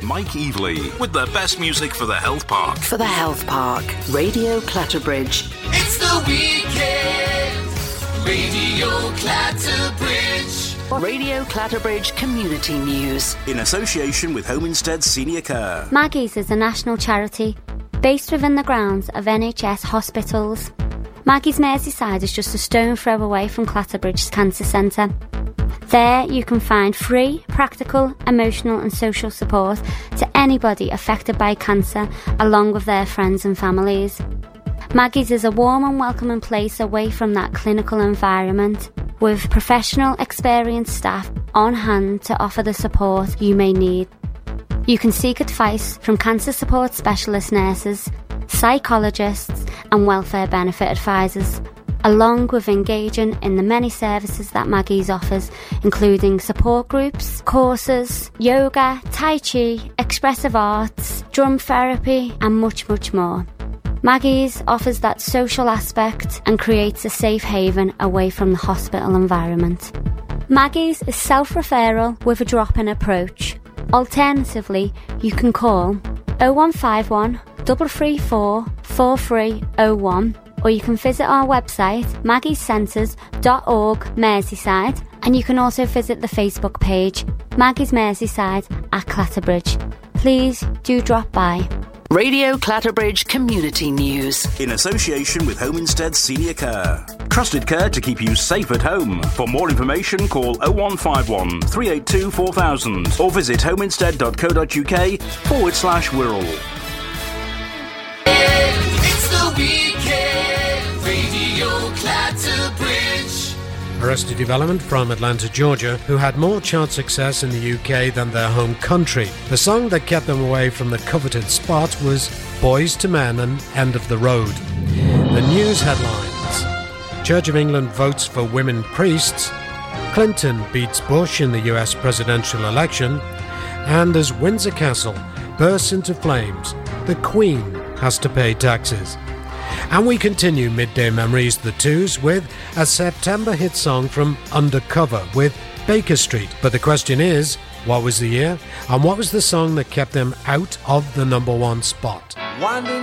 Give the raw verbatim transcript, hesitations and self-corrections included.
Mike Evely with the best music for the Health Park. For the Health Park, Radio Clatterbridge. It's the weekend, Radio Clatterbridge. Radio Clatterbridge Community News. In association with Home Instead Senior Care. Maggie's is a national charity based within the grounds of N H S hospitals. Maggie's Merseyside is just a stone throw away from Clatterbridge's Cancer Centre. There you can find free, practical, emotional and social support to anybody affected by cancer, along with their friends and families. Maggie's is a warm and welcoming place away from that clinical environment, with professional, experienced staff on hand to offer the support you may need. You can seek advice from cancer support specialist nurses, psychologists and welfare benefit advisors, along with engaging in the many services that Maggie's offers, including support groups, courses, yoga, tai chi, expressive arts, drum therapy and much, much more. Maggie's offers that social aspect and creates a safe haven away from the hospital environment. Maggie's is self-referral with a drop-in approach. Alternatively, you can call oh one five one, three three four, four three oh one, or you can visit our website maggies centres dot org Merseyside, and you can also visit the Facebook page Maggie's Merseyside at Clatterbridge. Please do drop by. Radio Clatterbridge Community News. In association with Home Instead Senior Care. Trusted care to keep you safe at home. For more information, call oh one five one, three eight two, four thousand or visit homeinstead dot co dot uk forward slash Wirral. It's the weekend, Radio Clatterbridge. Arrested Development from Atlanta, Georgia, who had more chart success in the U K than their home country. The song that kept them away from the coveted spot was Boys to Men and End of the Road. The news headlines: Church of England votes for women priests, Clinton beats Bush in the U S presidential election, and as Windsor Castle bursts into flames, the Queen has to pay taxes. And we continue Midday Memories, the twos, with a September hit song from Undercover with Baker Street. But the question is, what was the year? And what was the song that kept them out of the number one spot?